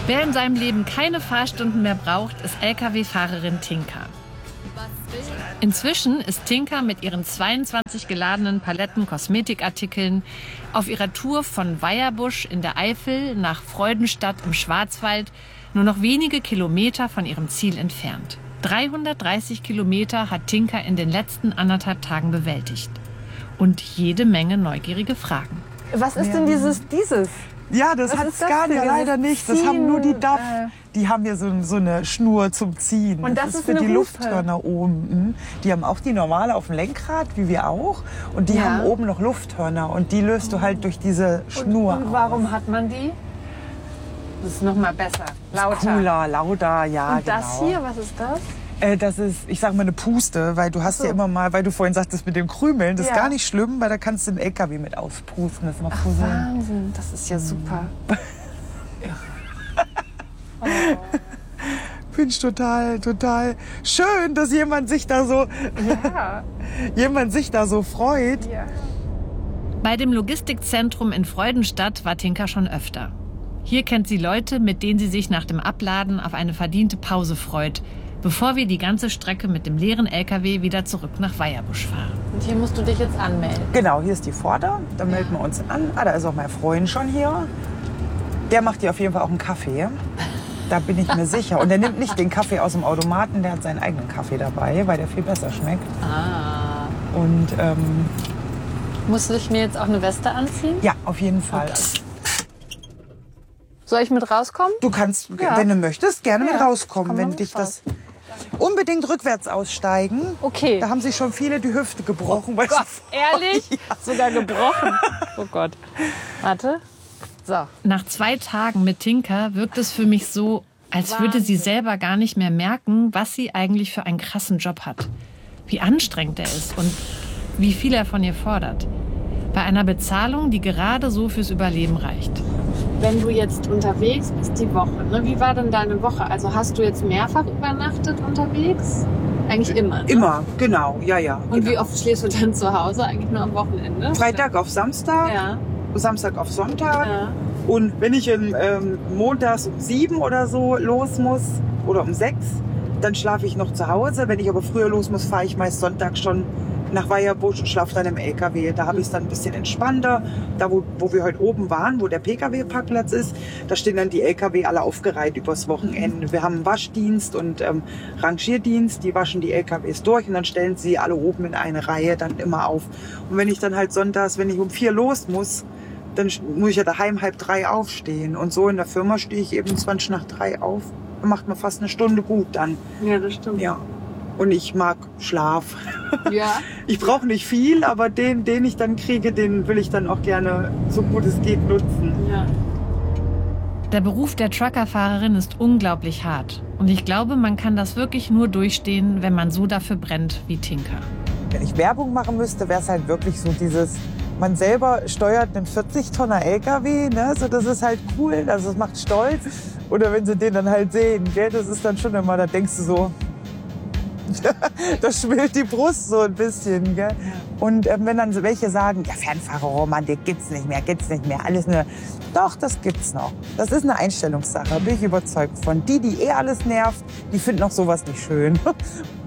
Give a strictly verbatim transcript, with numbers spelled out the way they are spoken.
Wer in seinem Leben keine Fahrstunden mehr braucht, ist L K W-Fahrerin Tinka. Inzwischen ist Tinka mit ihren zweiundzwanzig geladenen Paletten Kosmetikartikeln auf ihrer Tour von Weierbusch in der Eifel nach Freudenstadt im Schwarzwald nur noch wenige Kilometer von ihrem Ziel entfernt. dreihundertdreißig Kilometer hat Tinka in den letzten anderthalb Tagen bewältigt. Und jede Menge neugierige Fragen. Was ist denn dieses, dieses? Ja, das hat Scania leider nicht. Das haben nur die D A F. Äh. Die haben hier so, so eine Schnur zum Ziehen. Und das, das ist für eine die Hufe. Lufthörner oben. Die haben auch die normale auf dem Lenkrad, wie wir auch. Und die Ja. haben oben noch Lufthörner. Und die löst du halt durch diese Schnur. Und, und warum auf. hat man die? Das ist noch mal besser, lauter. Cooler, lauter, ja, Und das genau. hier, was ist das? Äh, das ist, ich sag mal, eine Puste, weil du hast so. ja immer mal, weil du vorhin sagtest mit dem Krümeln, das Ja. ist gar nicht schlimm, weil da kannst du den L K W mit auspusten. Das macht so Sinn. Wahnsinn, das ist ja super. Oh. Finde ich total, total schön, dass jemand sich da so, Ja. jemand sich da so freut. Ja. Bei dem Logistikzentrum in Freudenstadt war Tinka schon öfter. Hier kennt sie Leute, mit denen sie sich nach dem Abladen auf eine verdiente Pause freut, bevor wir die ganze Strecke mit dem leeren L K W wieder zurück nach Weierbusch fahren. Und hier musst du dich jetzt anmelden. Genau, hier ist die Vorder, da melden wir uns an. Ah, da ist auch mein Freund schon hier. Der macht dir auf jeden Fall auch einen Kaffee. Da bin ich mir sicher. Und der nimmt nicht den Kaffee aus dem Automaten, der hat seinen eigenen Kaffee dabei, weil der viel besser schmeckt. Ah. Und ähm, Muss ich mir jetzt auch eine Weste anziehen? ja, auf jeden Fall. Soll ich mit rauskommen? Du kannst, Ja. wenn du möchtest, gerne Ja, mit rauskommen, komm mal wenn mit dich raus. das... Unbedingt rückwärts aussteigen. Okay. Da haben sich schon viele die Hüfte gebrochen. weil Gott, sie- ehrlich? Ja. Sogar gebrochen. Oh Gott. Warte. So. Nach zwei Tagen mit Tinka wirkt es für mich so, als würde sie selber gar nicht mehr merken, was sie eigentlich für einen krassen Job hat. Wie anstrengend er ist und wie viel er von ihr fordert. Bei einer Bezahlung, die gerade so fürs Überleben reicht. Wenn du jetzt unterwegs bist die Woche, ne? Wie war denn deine Woche? Also hast du jetzt mehrfach übernachtet unterwegs? Eigentlich immer. Ne? Immer, genau, ja, ja. Und genau. wie oft schläfst du dann zu Hause? Eigentlich nur am Wochenende? Freitag auf Samstag, Ja. Samstag auf Sonntag. Ja. Und wenn ich ähm, montags um sieben oder so los muss oder um sechs, dann schlafe ich noch zu Hause. Wenn ich aber früher los muss, fahre ich meist Sonntag schon nach Weierbusch und schlafe dann im L K W. Da habe ich es dann ein bisschen entspannter. Da, wo, wo wir heute oben waren, wo der P K W-Parkplatz ist, da stehen dann die L K W alle aufgereiht übers Wochenende. Wir haben einen Waschdienst und ähm, Rangierdienst. Die waschen die L K Ws durch und dann stellen sie alle oben in eine Reihe dann immer auf. Und wenn ich dann halt sonntags, wenn ich um vier los muss, dann muss ich ja daheim halb drei aufstehen. Und so in der Firma stehe ich eben zwanzig nach drei auf. Dann macht man fast eine Stunde gut dann. Ja, das stimmt. Ja. Und ich mag Schlaf. Ja. Ich brauche nicht viel, aber den, den ich dann kriege, den will ich dann auch gerne, so gut es geht, nutzen. Ja. Der Beruf der Truckerfahrerin ist unglaublich hart. Und ich glaube, man kann das wirklich nur durchstehen, wenn man so dafür brennt wie Tinka. Wenn ich Werbung machen müsste, wäre es halt wirklich so dieses, man selber steuert einen vierzig Tonner L K W, ne? So, das ist halt cool, also das macht stolz. Oder wenn sie den dann halt sehen, gell? Das ist dann schon immer, da denkst du so, da schwillt die Brust so ein bisschen. Gell? Und ähm, wenn dann so welche sagen, ja, Fernfahrerromantik gibt's nicht mehr, gibt's nicht mehr, alles nur. Doch, das gibt's noch. Das ist eine Einstellungssache, bin ich überzeugt von. Die, die eh alles nervt, die finden auch sowas nicht schön.